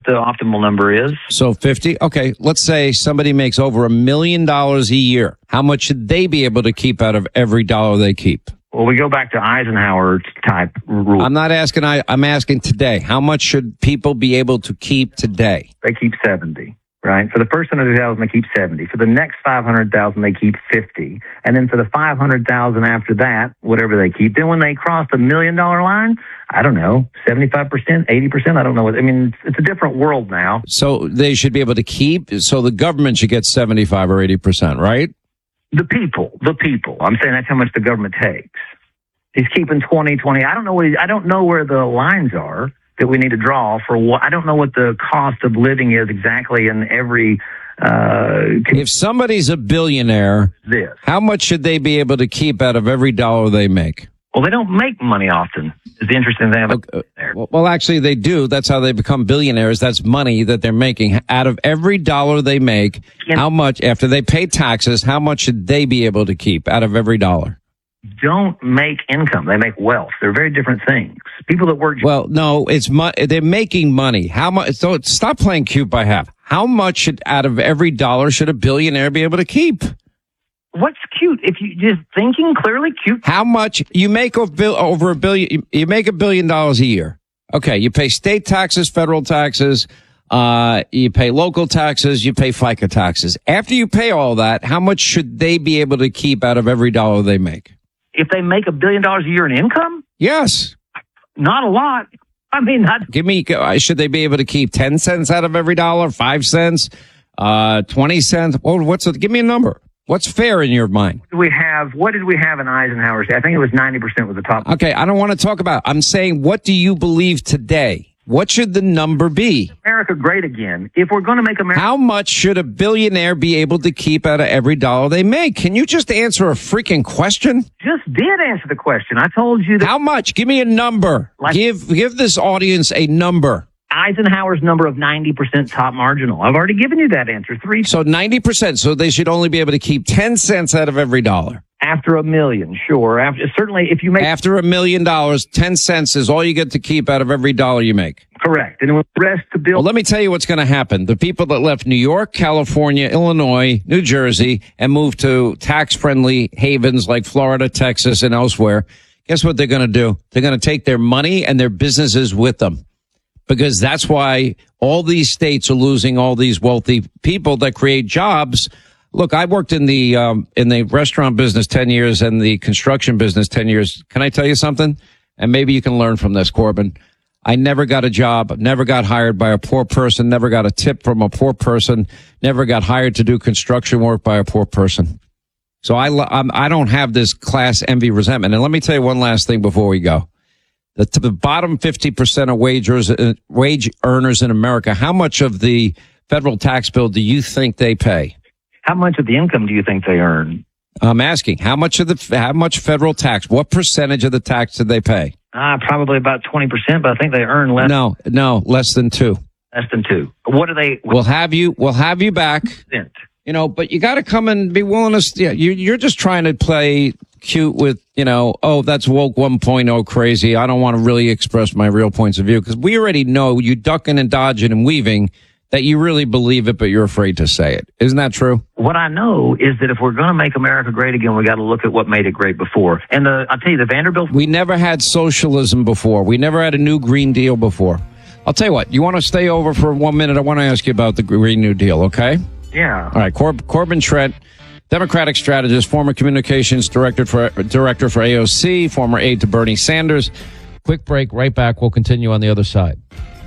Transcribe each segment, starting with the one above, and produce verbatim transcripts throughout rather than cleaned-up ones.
the optimal number is. So fifty? Okay, let's say somebody makes over a million dollars a year. How much should they be able to keep out of every dollar they keep? Well, we go back to Eisenhower type rule. I'm not asking, I, I'm asking today. How much should people be able to keep today? They keep seventy, right? For the first one hundred thousand, they keep seventy. For the next five hundred thousand, they keep fifty. And then for the five hundred thousand after that, whatever they keep. Then when they cross the million dollar line, I don't know, seventy-five percent, eighty percent, I don't know what, I mean, it's, it's a different world now. So they should be able to keep, so the government should get seventy-five or eighty percent, right? The people, the people. I'm saying that's how much the government takes. He's keeping twenty, twenty. I don't know what he, I don't know where the lines are that we need to draw for what, I don't know what the cost of living is exactly in every, uh, if somebody's a billionaire, this. How much should they be able to keep out of every dollar they make? Well, they don't make money often, is the interesting thing about okay. there. Well, well, actually, they do. That's how they become billionaires. That's money that they're making. Out of every dollar they make, how much, after they pay taxes, how much should they be able to keep out of every dollar? Don't make income. They make wealth. They're very different things. People that work... Well, no, it's mo- they're making money. How much? So stop playing cute by half. How much should, out of every dollar should a billionaire be able to keep? What's cute? If you just thinking clearly, cute. How much you make over, bill, over a billion? You make a billion dollars a year. Okay, you pay state taxes, federal taxes, uh, you pay local taxes, you pay FICA taxes. After you pay all that, how much should they be able to keep out of every dollar they make? If they make a billion dollars a year in income? Yes. Not a lot. I mean, not. Give me. Should they be able to keep ten cents out of every dollar? Five cents? Uh, twenty cents? Well, what's it? Give me a number. What's fair in your mind? We have, what did we have in Eisenhower? I think it was ninety percent was the top. Okay, I don't want to talk about, I'm saying, what do you believe today? What should the number be? America great again. If we're going to make America... How much should a billionaire be able to keep out of every dollar they make? Can you just answer a freaking question? Just did answer the question. I told you that... How much? Give me a number. Like, give, give this audience a number. Eisenhower's number of ninety percent top marginal. I've already given you that answer. Three. So ninety percent. So they should only be able to keep ten cents out of every dollar. After a million, sure. After, certainly, if you make... After a million dollars, ten cents is all you get to keep out of every dollar you make. Correct. And the rest to build... Well, let me tell you what's going to happen. The people that left New York, California, Illinois, New Jersey, and moved to tax-friendly havens like Florida, Texas, and elsewhere, guess what they're going to do? They're going to take their money and their businesses with them. Because that's why all these states are losing all these wealthy people that create jobs. Look, I worked in the um, in the restaurant business ten years and the construction business ten years. Can I tell you something? And maybe you can learn from this, Corbin. I never got a job, never got hired by a poor person, never got a tip from a poor person, never got hired to do construction work by a poor person. So I I'm, I don't have this class envy resentment. And let me tell you one last thing before we go. The, to the bottom fifty percent of wagers, uh, wage earners in America, how much of the federal tax bill do you think they pay? How much of the income do you think they earn? I'm asking, how much of the, how much federal tax, what percentage of the tax do they pay? Uh, probably about twenty percent, but I think they earn less. No, no, less than two. Less than two. What do they? We'll have you, we'll have you back. Percent. You know, but you got to come and be willing to, yeah, you, you're just trying to play cute with, you know, oh, that's woke one point oh crazy. I don't want to really express my real points of view because we already know you ducking and dodging and weaving that you really believe it, but you're afraid to say it. Isn't that true? What I know is that if we're going to make America great again, we got to look at what made it great before. And the, I'll tell you, the Vanderbilt... We never had socialism before. We never had a new Green Deal before. I'll tell you what, you want to stay over for one minute? I want to ask you about the Green New Deal, okay? Yeah. All right, Cor- Corbin Trent, Democratic strategist, former communications director for, director for A O C, former aide to Bernie Sanders. Quick break, right back. We'll continue on the other side.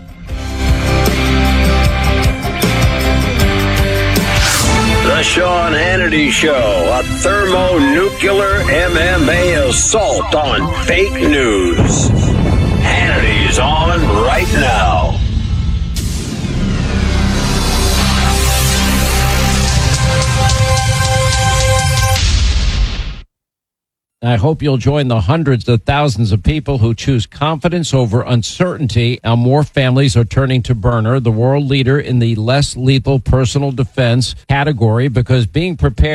The Sean Hannity Show, a thermonuclear M M A assault on fake news. Hannity's on right now. I hope you'll join the hundreds of thousands of people who choose confidence over uncertainty. Now, more families are turning to Byrna, the world leader in the less lethal personal defense category, because being prepared,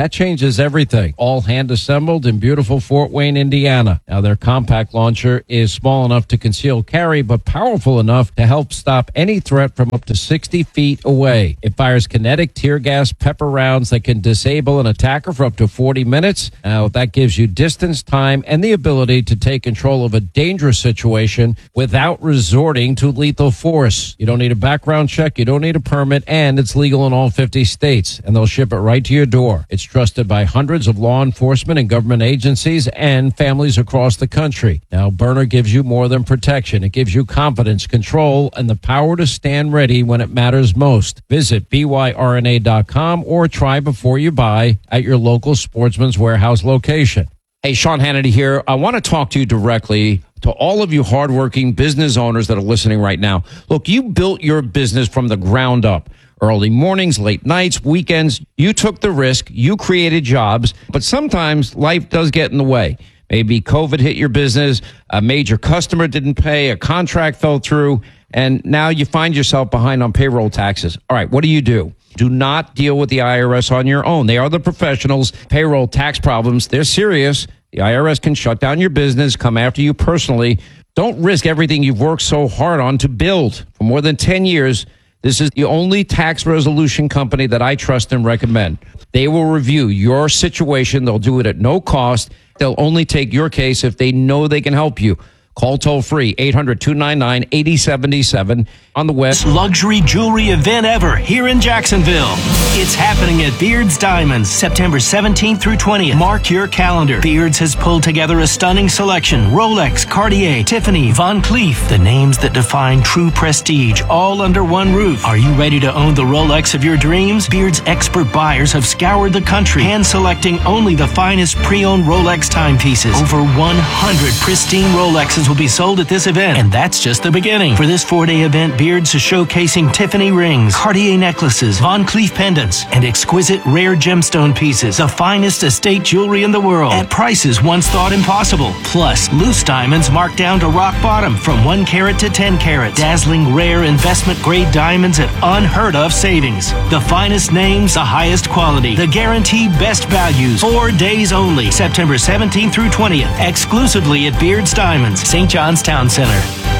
That changes everything. All hand assembled in beautiful Fort Wayne, Indiana. Now, their compact launcher is small enough to conceal carry, but powerful enough to help stop any threat from up to sixty feet away. It fires kinetic tear gas pepper rounds that can disable an attacker for up to forty minutes. Now, that gives you distance, time, and the ability to take control of a dangerous situation without resorting to lethal force. You don't need a background check, you don't need a permit, and it's legal in all fifty states, and they'll ship it right to your door. It's trusted by hundreds of law enforcement and government agencies and families across the country. Now, Byrna gives you more than protection. It gives you confidence, control, and the power to stand ready when it matters most. Visit B Y R N A dot com or try before you buy at your local Sportsman's Warehouse location. Hey, Sean Hannity here. I want to talk to you directly, to all of you hardworking business owners that are listening right now. Look, you built your business from the ground up. Early mornings, late nights, weekends. You took the risk. You created jobs. But sometimes life does get in the way. Maybe COVID hit your business, a major customer didn't pay, a contract fell through, and now you find yourself behind on payroll taxes. All right, what do you do? Do not deal with the I R S on your own. They are the professionals. Payroll tax problems, they're serious. The I R S can shut down your business, come after you personally. Don't risk everything you've worked so hard on to build. For more than ten years, this is the only tax resolution company that I trust and recommend. They will review your situation. They'll do it at no cost. They'll only take your case if they know they can help you. Call toll-free, eight hundred, two nine nine, eight oh seven seven on the web. Luxury jewelry event ever here in Jacksonville. It's happening at Beards Diamonds, September seventeenth through twentieth. Mark your calendar. Beards has pulled together a stunning selection. Rolex, Cartier, Tiffany, Van Cleef. The names that define true prestige, all under one roof. Are you ready to own the Rolex of your dreams? Beards expert buyers have scoured the country, hand-selecting only the finest pre-owned Rolex timepieces. Over one hundred pristine Rolexes will be sold at this event, and that's just the beginning. For this four-day event, Beards is showcasing Tiffany rings, Cartier necklaces, Van Cleef pendants, and exquisite rare gemstone pieces, the finest estate jewelry in the world, at prices once thought impossible. Plus, loose diamonds marked down to rock bottom from one carat to ten carats. Dazzling rare investment-grade diamonds at unheard-of savings. The finest names, the highest quality, the guaranteed best values. Four days only, September seventeenth through twentieth, exclusively at Beards Diamonds, Saint John's Town Center.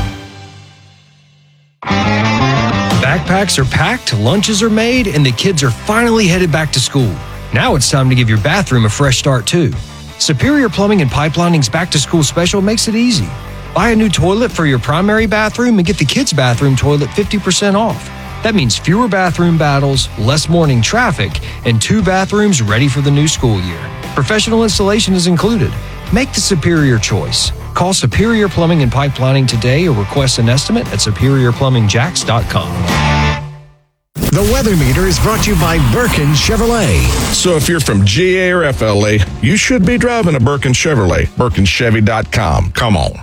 Backpacks are packed, lunches are made, and the kids are finally headed back to school. Now it's time to give your bathroom a fresh start too. Superior Plumbing and Pipelining's Back to School Special makes it easy. Buy a new toilet for your primary bathroom and get the kids' bathroom toilet fifty percent off. That means fewer bathroom battles, less morning traffic, and two bathrooms ready for the new school year. Professional installation is included. Make the superior choice. Call Superior Plumbing and Pipelining today or request an estimate at superior plumbing jacks dot com. The Weather Meter is brought to you by Birkin Chevrolet. So if you're from G A or F L A, you should be driving a Birkin Chevrolet. Birkin Chevy dot com. Come on.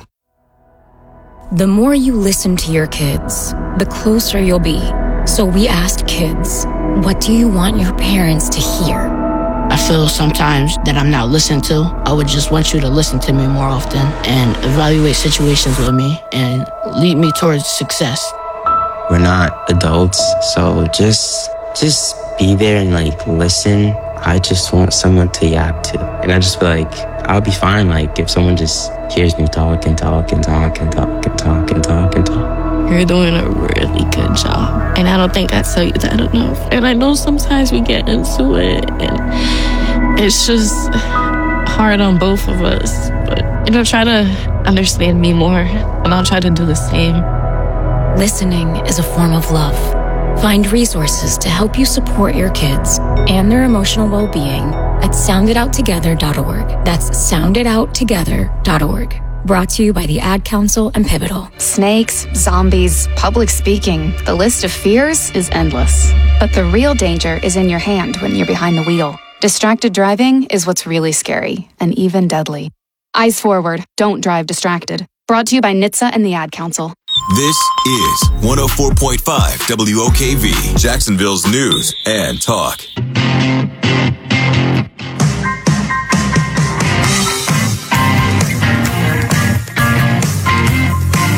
The more you listen to your kids, the closer you'll be. So we asked kids, what do you want your parents to hear? I feel sometimes that I'm not listened to. I would just want you to listen to me more often and evaluate situations with me and lead me towards success. We're not adults, so just just be there and like listen. I just want someone to yap to. And I just feel like I'll be fine like if someone just hears me talk and talk and talk and talk and talk and talk and talk. You're doing a really good job. And I don't think I tell you that enough. And I know sometimes we get into it and it's just hard on both of us. But, you know, try to understand me more and I'll try to do the same. Listening is a form of love. Find resources to help you support your kids and their emotional well-being at sound it out together dot org. That's sound it out together dot org. Brought to you by the Ad Council and Pivotal. Snakes, zombies, public speaking. The list of fears is endless. But the real danger is in your hand when you're behind the wheel. Distracted driving is what's really scary and even deadly. Eyes forward. Don't drive distracted. Brought to you by N H T S A and the Ad Council. This is one oh four point five W O K V, Jacksonville's news and talk.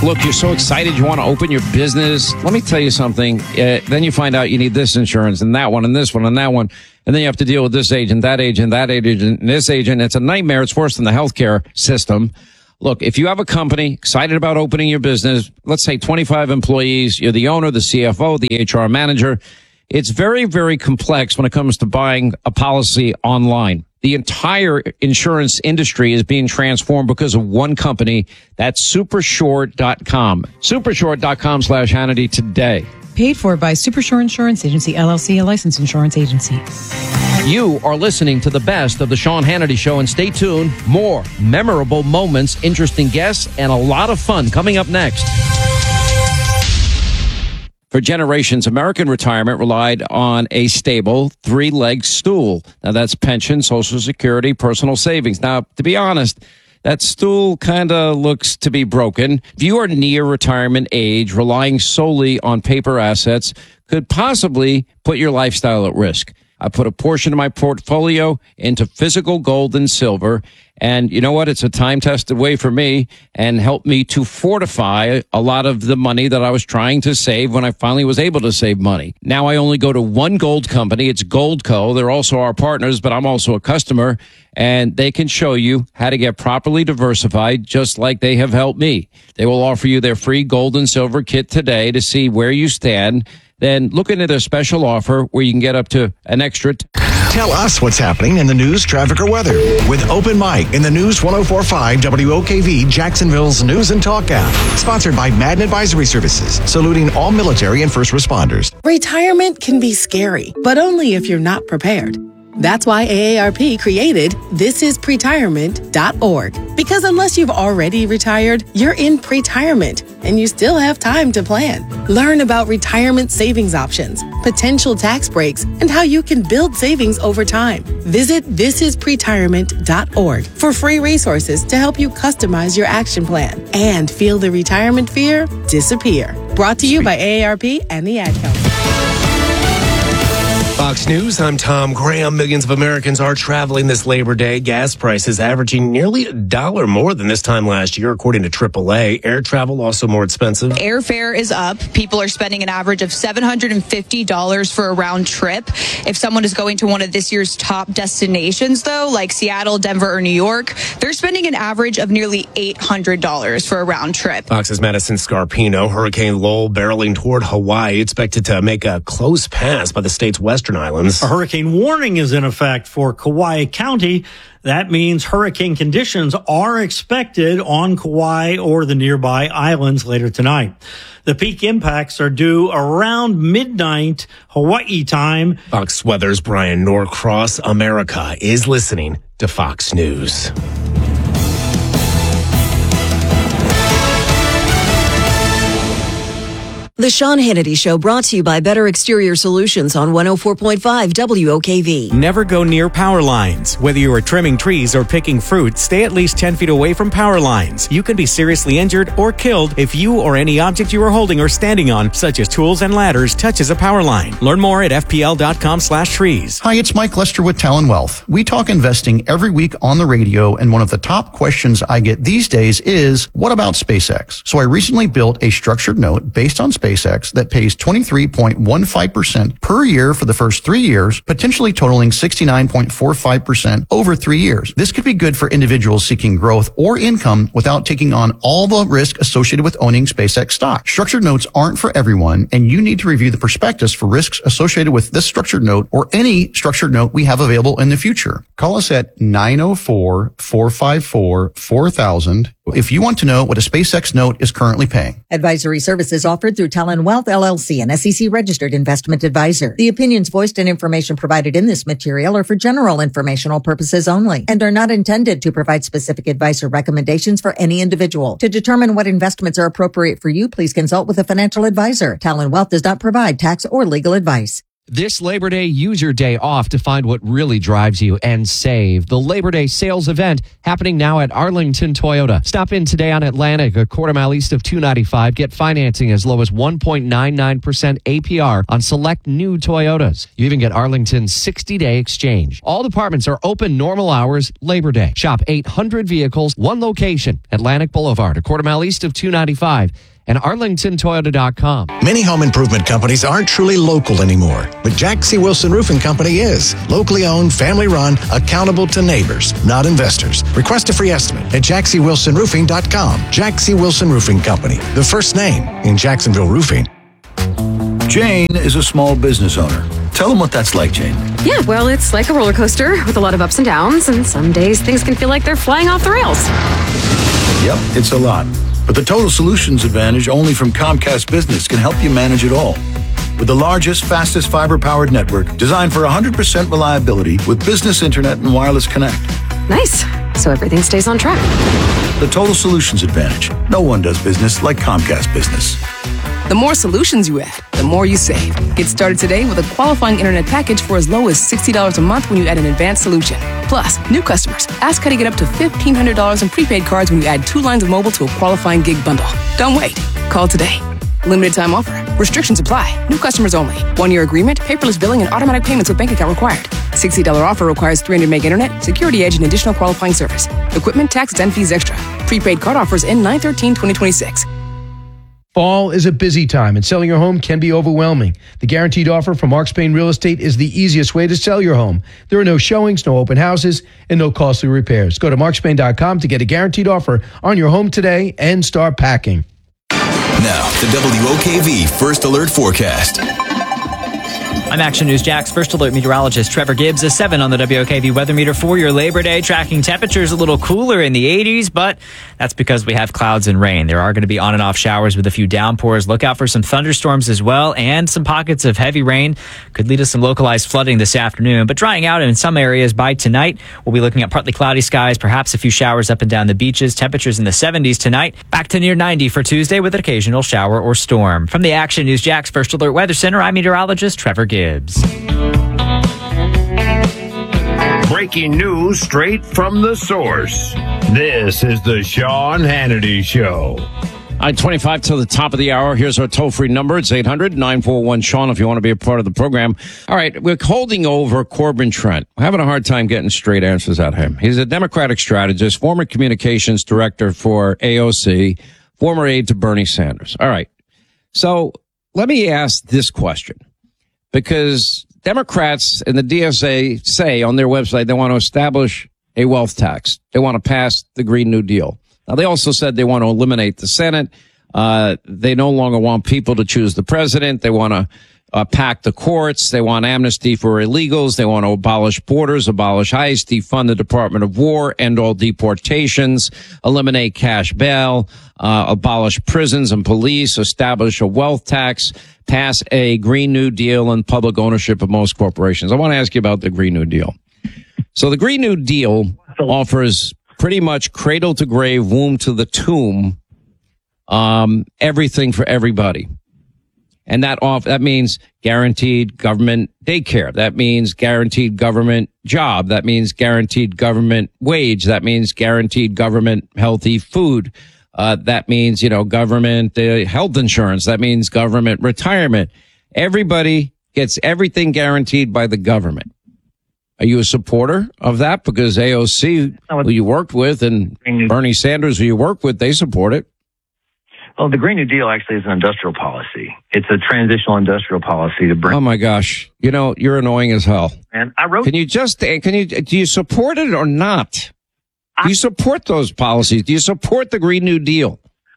Look, you're so excited you want to open your business. Let me tell you something. Uh, then you find out you need this insurance and that one and this one and that one. And then you have to deal with this agent, that agent, that agent, and this agent. It's a nightmare. It's worse than the healthcare system. Look, if you have a company excited about opening your business, let's say twenty-five employees, you're the owner, the C F O, the H R manager. It's very, very complex when it comes to buying a policy online. The entire insurance industry is being transformed because of one company. That's Supershort dot com. Supershort dot com slash Hannity today. Paid for by Supershore Insurance Agency, L L C, a licensed insurance agency. You are listening to the best of the Sean Hannity Show, and stay tuned. More memorable moments, interesting guests, and a lot of fun coming up next. For generations, American retirement relied on a stable three-legged stool. Now, that's pension, Social Security, personal savings. Now, to be honest, that stool kind of looks to be broken. If you are near retirement age, relying solely on paper assets could possibly put your lifestyle at risk. I put a portion of my portfolio into physical gold and silver. And you know what? It's a time-tested way for me and helped me to fortify a lot of the money that I was trying to save when I finally was able to save money. Now I only go to one gold company. It's Goldco. They're also our partners, but I'm also a customer. And they can show you how to get properly diversified, just like they have helped me. They will offer you their free gold and silver kit today to see where you stand. Then look into their special offer where you can get up to an extra. T- Tell us what's happening in the news, traffic, or weather with Open Mic in the News one oh four point five W O K V, Jacksonville's News and Talk app. Sponsored by Madden Advisory Services, saluting all military and first responders. Retirement can be scary, but only if you're not prepared. That's why A A R P created this is pretirement dot org. Because unless you've already retired, you're in pretirement and you still have time to plan. Learn about retirement savings options, potential tax breaks, and how you can build savings over time. Visit this is pretirement dot org for free resources to help you customize your action plan and feel the retirement fear disappear. Brought to you by A A R P and the Ad Council. Fox News, I'm Tom Graham. Millions of Americans are traveling this Labor Day. Gas prices averaging nearly a dollar more than this time last year, according to triple A. Air travel also more expensive. Airfare is up. People are spending an average of seven hundred fifty dollars for a round trip. If someone is going to one of this year's top destinations, though, like Seattle, Denver, or New York, they're spending an average of nearly eight hundred dollars for a round trip. Fox's Madison Scarpino. Hurricane Lowell barreling toward Hawaii, expected to make a close pass by the state's western islands. A hurricane warning is in effect for Kauai County. That means hurricane conditions are expected on Kauai or the nearby islands later tonight. The peak impacts are due around midnight Hawaii time. Fox Weather's Brian Norcross. America is listening to Fox News. The Sean Hannity Show, brought to you by Better Exterior Solutions on one oh four point five W O K V. Never go near power lines. Whether you are trimming trees or picking fruit, stay at least ten feet away from power lines. You can be seriously injured or killed if you or any object you are holding or standing on, such as tools and ladders, touches a power line. Learn more at F P L dot com slash trees. Hi, it's Mike Lester with Talon Wealth. We talk investing every week on the radio, and one of the top questions I get these days is, what about SpaceX? So I recently built a structured note based on SpaceX that pays twenty-three point one five percent per year for the first three years, potentially totaling sixty-nine point four five percent over three years. This could be good for individuals seeking growth or income without taking on all the risk associated with owning SpaceX stock. Structured notes aren't for everyone, and you need to review the prospectus for risks associated with this structured note or any structured note we have available in the future. Call us at nine oh four, four five four, four thousand if you want to know what a SpaceX note is currently paying. Advisory services offered through Talon Wealth, L L C, an S E C-registered investment advisor. The opinions voiced and information provided in this material are for general informational purposes only and are not intended to provide specific advice or recommendations for any individual. To determine what investments are appropriate for you, please consult with a financial advisor. Talon Wealth does not provide tax or legal advice. This Labor Day, use your day off to find what really drives you and save. The Labor Day sales event happening now at Arlington Toyota. Stop in today on Atlantic, a quarter mile east of two ninety-five. Get financing as low as one point nine nine percent A P R on select new Toyotas. You even get Arlington's sixty-day exchange. All departments are open normal hours Labor Day. Shop eight hundred vehicles, one location, Atlantic Boulevard, a quarter mile east of two ninety-five. And arlington toyota dot com. Many home improvement companies aren't truly local anymore, but Jack C. Wilson Roofing Company is. Locally owned, family run, accountable to neighbors, not investors. Request a free estimate at jack c wilson roofing dot com. Jack C. Wilson Roofing Company, the first name in Jacksonville roofing. Jane is a small business owner. Tell them what that's like, Jane. Yeah, well, it's like a roller coaster with a lot of ups and downs, and some days things can feel like they're flying off the rails. Yep, it's a lot. But the Total Solutions Advantage only from Comcast Business can help you manage it all. With the largest, fastest fiber-powered network designed for one hundred percent reliability with business internet and wireless connect. Nice. So everything stays on track. The Total Solutions Advantage. No one does business like Comcast Business. The more solutions you add, the more you save. Get started today with a qualifying internet package for as low as sixty dollars a month when you add an advanced solution. Plus, new customers, ask how to get up to fifteen hundred dollars in prepaid cards when you add two lines of mobile to a qualifying gig bundle. Don't wait. Call today. Limited time offer. Restrictions apply. New customers only. One-year agreement, paperless billing, and automatic payments with bank account required. sixty dollars offer requires three hundred meg internet, security edge, and additional qualifying service. Equipment, taxes, and fees extra. Prepaid card offers end nine thirteen twenty twenty-six. Fall is a busy time, and selling your home can be overwhelming. The guaranteed offer from Mark Spain Real Estate is the easiest way to sell your home. There are no showings, no open houses, and no costly repairs. Go to mark spain dot com to get a guaranteed offer on your home today and start packing. Now, the W O K V First Alert Forecast. I'm Action News Jack's First Alert meteorologist Trevor Gibbs. A seven on the W O K V weather meter for your Labor Day. Tracking temperatures a little cooler in the eighties, but that's because we have clouds and rain. There are going to be on and off showers with a few downpours. Look out for some thunderstorms as well, and some pockets of heavy rain could lead to some localized flooding this afternoon. But drying out in some areas by tonight. We'll be looking at partly cloudy skies, perhaps a few showers up and down the beaches. Temperatures in the seventies tonight. Back to near ninety for Tuesday with an occasional shower or storm. From the Action News Jack's First Alert Weather Center, I'm meteorologist Trevor Gibbs. Breaking news straight from the source. This is the Sean Hannity Show. I twenty-five to the top of the hour. Here's our toll-free number. It's eight hundred nine four one Sean if you want to be a part of the program. All right, we're holding over Corbin Trent. We're having a hard time getting straight answers out of him. He's a Democratic strategist, former communications director for A O C, former aide to Bernie Sanders. All right, so let me ask this question. Because Democrats and the D S A say on their website they want to establish a wealth tax. They want to pass the Green New Deal. Now, they also said they want to eliminate the Senate. Uh, they no longer want people to choose the president. They want to uh, pack the courts. They want amnesty for illegals. They want to abolish borders, abolish ICE, defund the Department of War, end all deportations, eliminate cash bail, uh, abolish prisons and police, establish a wealth tax, pass a Green New Deal and public ownership of most corporations. I want to ask you about the Green New Deal. So the Green New Deal offers pretty much cradle to grave, womb to the tomb, um, everything for everybody. And that off, that means guaranteed government daycare. That means guaranteed government job. That means guaranteed government wage. That means guaranteed government healthy food. Uh, that means, you know, government uh, health insurance. That means government retirement. Everybody gets everything guaranteed by the government. Are you a supporter of that? Because A O C, who you worked with, and Bernie Sanders, who you worked with, they support it. Well, the Green New Deal actually is an industrial policy. It's a transitional industrial policy to bring. Oh my gosh! You know, you're annoying as hell. And I wrote. Can you just? Can you? Do you support it or not? Do you support those policies? Do you support the Green New Deal?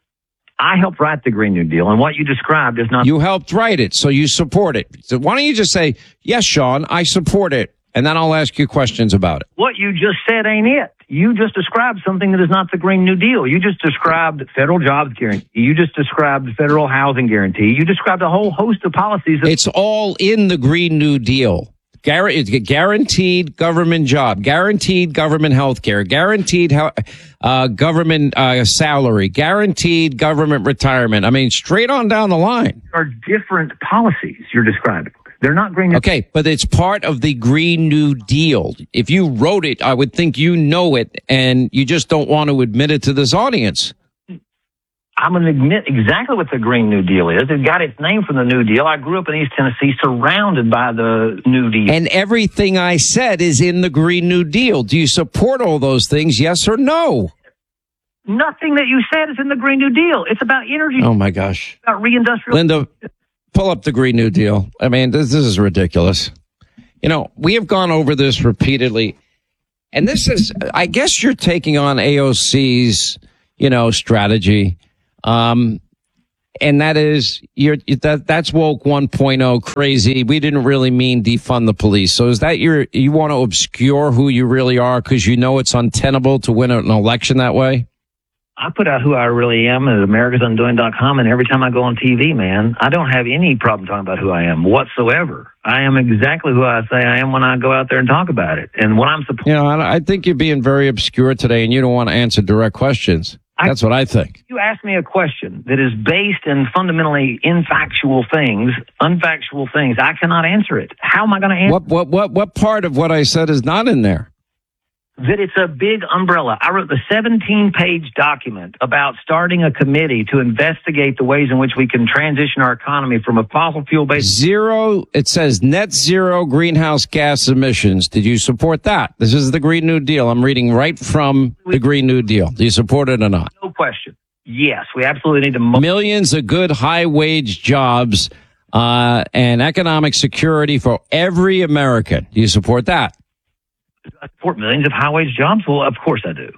I helped write the Green New Deal, and what you described is not. You helped write it, so you support it. So why don't you just say, yes, Sean, I support it, and then I'll ask you questions about it. What you just said ain't it. You just described something that is not the Green New Deal. You just described federal jobs guarantee. You just described federal housing guarantee. You described a whole host of policies. That- it's all in the Green New Deal. Guaranteed government job, guaranteed government health care, guaranteed uh, government uh, salary, guaranteed government retirement. I mean, straight on down the line. Are different policies you're describing. They're not Green New Okay, but it's part of the Green New Deal. If you wrote it, I would think you know it, and you just don't want to admit it to this audience. I'm going to admit exactly what the Green New Deal is. It got its name from the New Deal. I grew up in East Tennessee surrounded by the New Deal. And everything I said is in the Green New Deal. Do you support all those things, yes or no? Nothing that you said is in the Green New Deal. It's about energy. Oh, my gosh. About reindustrial. Linda, pull up the Green New Deal. I mean, this, this is ridiculous. You know, we have gone over this repeatedly. And this is, I guess you're taking on A O C's, you know, strategy. Um, and that is, you're, that, that's woke one point oh crazy. We didn't really mean defund the police. So is that your, you want to obscure who you really are because you know it's untenable to win an election that way? I put out who I really am at americas undoing dot com, and every time I go on T V, man, I don't have any problem talking about who I am whatsoever. I am exactly who I say I am when I go out there and talk about it. And what I'm supporting. You know, I think you're being very obscure today, and you don't want to answer direct questions. That's what I think. You ask me a question that is based in fundamentally infactual things, unfactual things. I cannot answer it. How am I going to answer? What, what, what, what part of what I said is not in there? That it's a big umbrella. I wrote the seventeen-page document about starting a committee to investigate the ways in which we can transition our economy from a fossil fuel-based... Zero, it says net zero greenhouse gas emissions. Did you support that? This is the Green New Deal. I'm reading right from the Green New Deal. Do you support it or not? No question. Yes, we absolutely need to... Millions of good high-wage jobs uh, and economic security for every American. Do you support that? I support millions of high-wage jobs? Well, of course I do.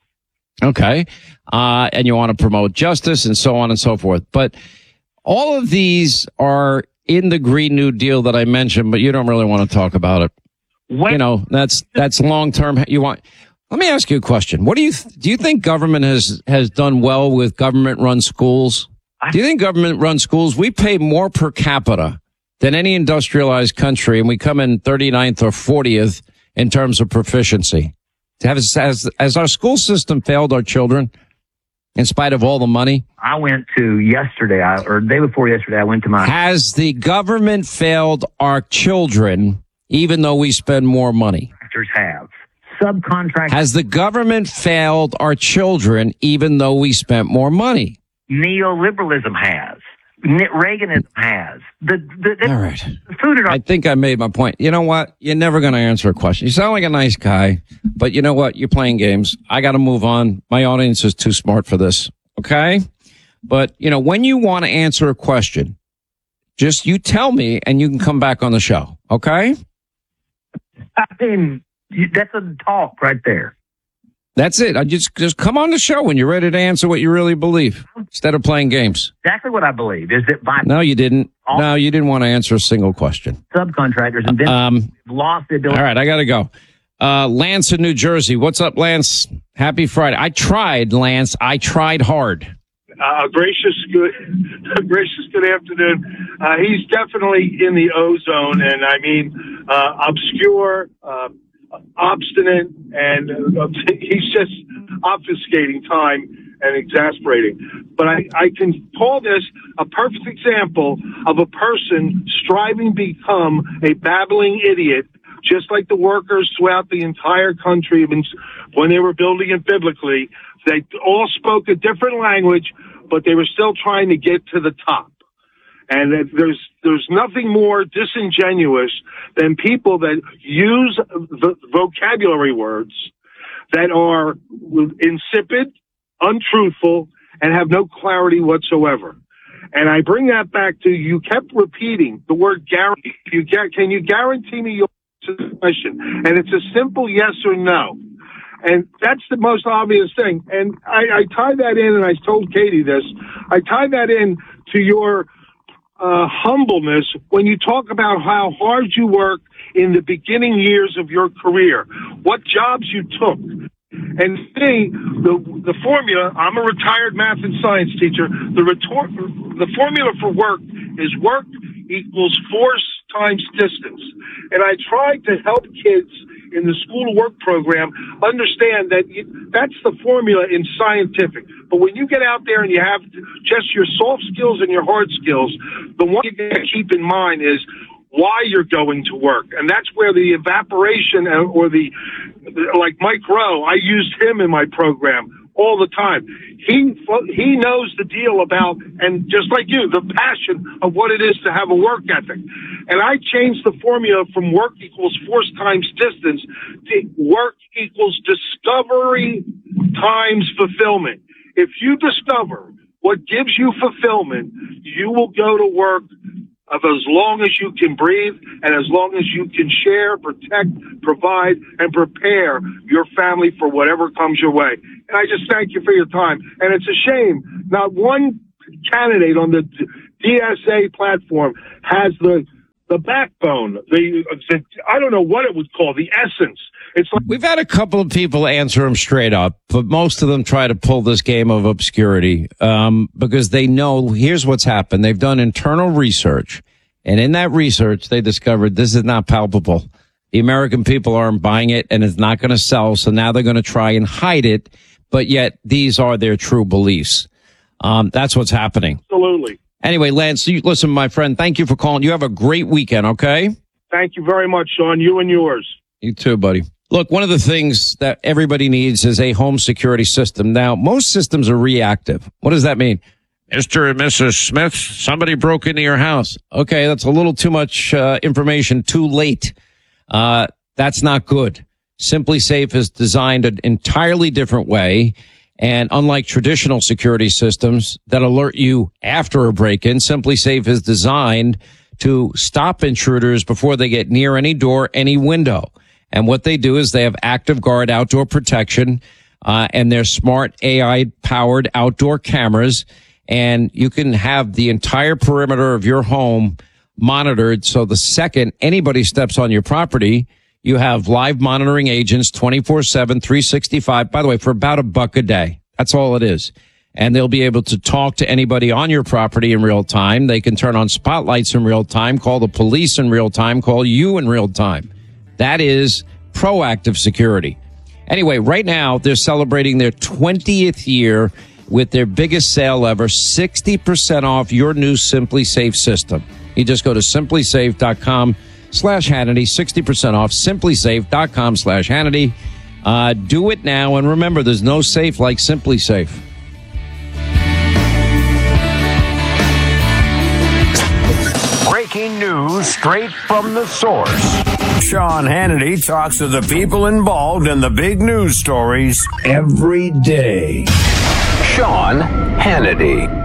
Okay. Uh, and you want to promote justice and so on and so forth. But all of these are in the Green New Deal that I mentioned, but you don't really want to talk about it. When, you know, that's that's long-term. You want. Let me ask you a question. What do you th- do you think government has, has done well with government-run schools? Do you think government-run schools, we pay more per capita than any industrialized country, and we come in thirty-ninth or fortieth in terms of proficiency? Has, has, has our school system failed our children in spite of all the money? I went to yesterday, I, or day before yesterday, I went to my... Has the government failed our children even though we spend more money? Contractors have. Subcontractors... Has the government failed our children even though we spent more money? Neoliberalism has. Reaganism has. The, the, the, All right. The food I think I made my point. You know what? You're never going to answer a question. You sound like a nice guy, but you know what? You're playing games. I got to move on. My audience is too smart for this. Okay? But, you know, when you want to answer a question, just you tell me and you can come back on the show. Okay? I mean, that's a talk right there. That's it. I just just come on the show when you're ready to answer what you really believe instead of playing games. Exactly what I believe is that by no, you didn't. No, you didn't want to answer a single question. Subcontractors and um, lost the ability. All right, I got to go. Uh, Lance in New Jersey. What's up, Lance? Happy Friday. I tried, Lance. I tried hard. Uh, gracious, good, gracious, good afternoon. Uh, he's definitely in the ozone, and I mean, uh, obscure. Uh, obstinate, and uh, he's just obfuscating time and exasperating. But I, I can call this a perfect example of a person striving to become a babbling idiot, just like the workers throughout the entire country when they were building it biblically. They all spoke a different language, but they were still trying to get to the top. And there's there's nothing more disingenuous than people that use the vocabulary words that are insipid, untruthful, and have no clarity whatsoever. And I bring that back to you kept repeating the word guarantee. You get, can you guarantee me your question? And it's a simple yes or no. And that's the most obvious thing. And I, I tie that in, and I told Katie this, I tie that in to your Uh, humbleness when you talk about how hard you work in the beginning years of your career, what jobs you took. And see, the the formula, I'm a retired math and science teacher, the retor- the formula for work is work equals force times distance. And I try to help kids in the school of work program understand that you, that's the formula in scientific. But when you get out there and you have just your soft skills and your hard skills, the one you got to keep in mind is why you're going to work. And that's where the evaporation or the, like Mike Rowe, I used him in my program all the time. He, he knows the deal about, and just like you, the passion of what it is to have a work ethic. And I changed the formula from work equals force times distance to work equals discovery times fulfillment. If you discover what gives you fulfillment, you will go to work of as long as you can breathe and as long as you can share, protect, provide, and prepare your family for whatever comes your way. And I just thank you for your time. And it's a shame not one candidate on the D S A platform has the the backbone, the, the I don't know what it would call, the essence. It's like we've had a couple of people answer them straight up, but most of them try to pull this game of obscurity um, because they know here's what's happened. They've done internal research, and in that research, they discovered this is not palpable. The American people aren't buying it, and it's not going to sell, so now they're going to try and hide it, but yet these are their true beliefs. Um, that's what's happening. Absolutely. Anyway, Lance, you, listen, my friend, thank you for calling. You have a great weekend, okay? Thank you very much, Sean. You and yours. You too, buddy. Look, one of the things that everybody needs is a home security system. Now, most systems are reactive. What does that mean? Mister and Missus Smith, somebody broke into your house. Okay, that's a little too much uh, information too late. Uh, that's not good. Simply Safe is designed an entirely different way. And unlike traditional security systems that alert you after a break-in, Simply Safe is designed to stop intruders before they get near any door, any window. And what they do is they have Active Guard outdoor protection, uh, and their smart A I-powered outdoor cameras. And you can have the entire perimeter of your home monitored. So the second anybody steps on your property, you have live monitoring agents twenty-four seven, three sixty-five, by the way, for about a buck a day. That's all it is. And they'll be able to talk to anybody on your property in real time. They can turn on spotlights in real time, call the police in real time, call you in real time. That is proactive security. Anyway, right now they're celebrating their twentieth year with their biggest sale ever, sixty percent off your new Simply Safe system. You just go to simply safe dot com slash Hannity, sixty percent off, simply safe dot com slash Hannity. Uh, do it now, and remember, there's no safe like Simply Safe. Breaking news straight from the source. Sean Hannity talks to the people involved in the big news stories every day. Sean Hannity.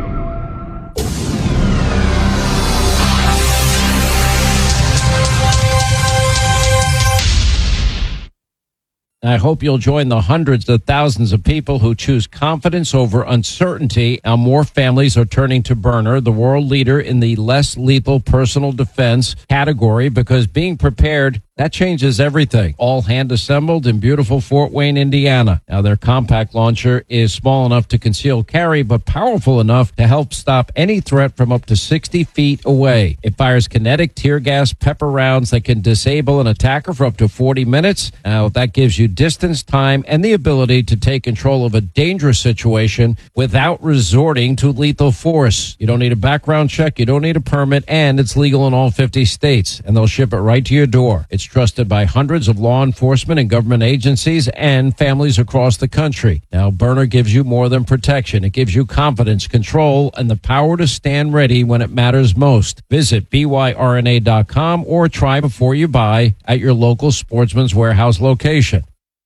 I hope you'll join the hundreds of thousands of people who choose confidence over uncertainty. Now, more families are turning to Byrna, the world leader in the less lethal personal defense category, because being prepared, that changes everything. All hand assembled in beautiful Fort Wayne, Indiana. Now, their compact launcher is small enough to conceal carry, but powerful enough to help stop any threat from up to sixty feet away. It fires kinetic tear gas pepper rounds that can disable an attacker for up to forty minutes. Now, that gives you distance, time, and the ability to take control of a dangerous situation without resorting to lethal force. You don't need a background check, you don't need a permit, and it's legal in all fifty states, and they'll ship it right to your door. It's trusted by hundreds of law enforcement and government agencies and families across the country. Now, Byrna gives you more than protection. It gives you confidence, control, and the power to stand ready when it matters most. Visit B Y R N A dot com or try before you buy at your local Sportsman's Warehouse location.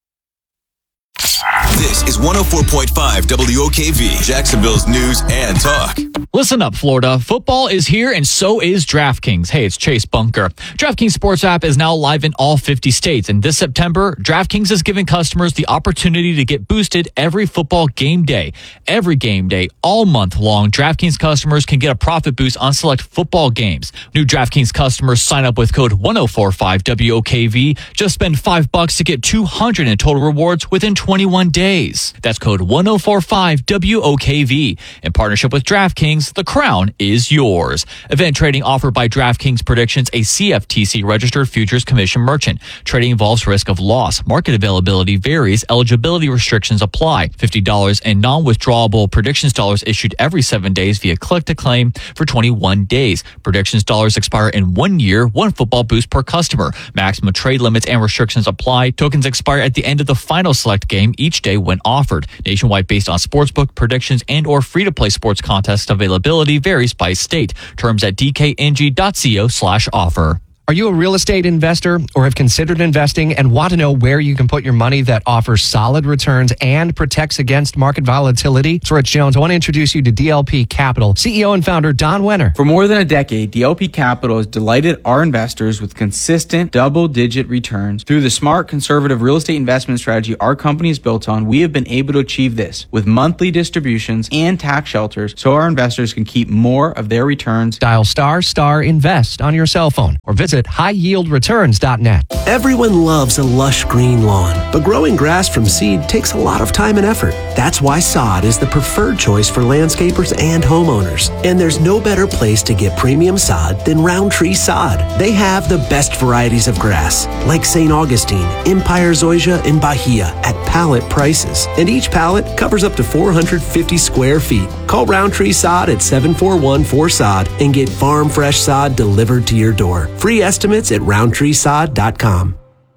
This is one oh four point five W O K V, Jacksonville's news and talk. Listen up, Florida. Football is here, and so is DraftKings. Hey, it's Chase Bunker. DraftKings Sports app is now live in all fifty states, and this September, DraftKings is giving customers the opportunity to get boosted every football game day. Every game day, all month long, DraftKings customers can get a profit boost on select football games. New DraftKings customers sign up with code one oh four five W O K V. Just spend five bucks to get two hundred in total rewards within twenty-one days. days. That's code one oh four five W O K V. In partnership with DraftKings, the crown is yours. Event trading offered by DraftKings Predictions, a C F T C registered futures commission merchant. Trading involves risk of loss. Market availability varies. Eligibility restrictions apply. fifty dollars in non-withdrawable predictions dollars issued every seven days via click to claim for twenty-one days. Predictions dollars expire in one year, one football boost per customer. Maximum trade limits and restrictions apply. Tokens expire at the end of the final select game each day when offered. Nationwide based on sportsbook predictions and or free-to-play sports contest availability varies by state. Terms at d k n g dot co slash offer. Are you a real estate investor or have considered investing and want to know where you can put your money that offers solid returns and protects against market volatility? It's Rich Jones. I want to introduce you to D L P Capital, C E O and founder Don Wenner. For more than a decade, D L P Capital has delighted our investors with consistent double-digit returns. Through the smart, conservative real estate investment strategy our company is built on, we have been able to achieve this with monthly distributions and tax shelters so our investors can keep more of their returns. Dial star star invest on your cell phone or visit high yield returns dot net. Everyone loves a lush green lawn, but growing grass from seed takes a lot of time and effort. That's why sod is the preferred choice for landscapers and homeowners. And there's no better place to get premium sod than Roundtree Sod. They have the best varieties of grass, like Saint Augustine, Empire Zoysia, and Bahia at pallet prices. And each pallet covers up to four hundred fifty square feet. Call Roundtree Sod at seven four one four sod and get farm fresh sod delivered to your door. Free estimates at roundtree sod dot com.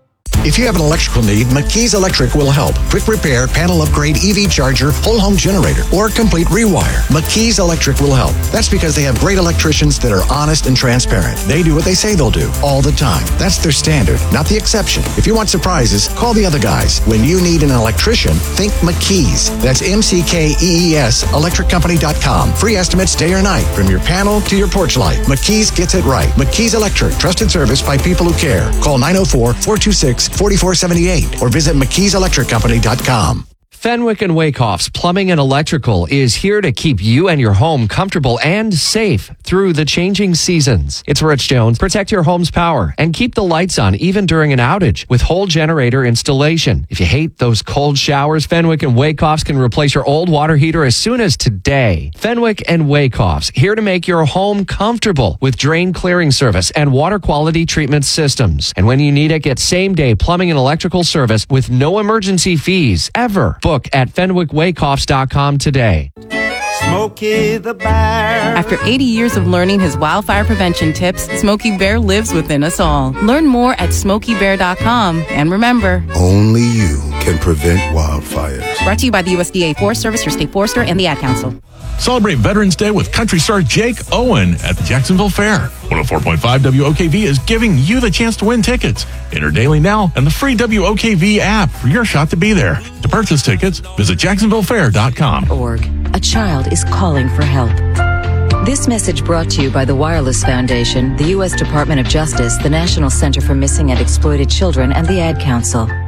If you have an electrical need, McKee's Electric will help. Quick repair, panel upgrade, E V charger, whole home generator, or complete rewire. McKee's Electric will help. That's because they have great electricians that are honest and transparent. They do what they say they'll do, all the time. That's their standard, not the exception. If you want surprises, call the other guys. When you need an electrician, think McKee's. That's M C K E E S, electric company dot com. Free estimates day or night, from your panel to your porch light. McKee's gets it right. McKee's Electric, trusted service by people who care. Call nine oh four, four two six, four four seven eight or visit mckees electric company dot com. Fenwick and Wakehoff's Plumbing and Electrical is here to keep you and your home comfortable and safe through the changing seasons. It's Rich Jones. Protect your home's power and keep the lights on even during an outage with whole generator installation. If you hate those cold showers, Fenwick and Wakehoff's can replace your old water heater as soon as today. Fenwick and Wakehoff's, here to make your home comfortable with drain clearing service and water quality treatment systems. And when you need it, get same-day plumbing and electrical service with no emergency fees ever. Book at fenwick wakehoffs dot com today. Smokey the Bear. After eighty years of learning his wildfire prevention tips, Smokey Bear lives within us all. Learn more at smokey bear dot com. And remember, only you can prevent wildfires. Brought to you by the U S D A Forest Service, your state forester, and the Ad Council. Celebrate Veterans Day with country star Jake Owen at the Jacksonville Fair. one oh four point five W O K V is giving you the chance to win tickets. Enter daily now and the free W O K V app for your shot to be there. To purchase tickets, visit jacksonville fair dot com. Org. A child is calling for help. This message brought to you by the Wireless Foundation, the U S Department of Justice, the National Center for Missing and Exploited Children, and the Ad Council.